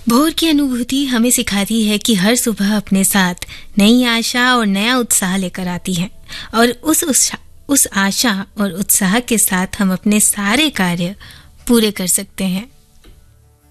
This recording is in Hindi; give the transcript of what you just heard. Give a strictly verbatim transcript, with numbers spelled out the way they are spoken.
भोर की अनुभूति हमें सिखाती है कि हर सुबह अपने साथ नई आशा और नया उत्साह लेकर आती है और उस उत्साह उस आशा और उत्साह के साथ हम अपने सारे कार्य पूरे कर सकते हैं।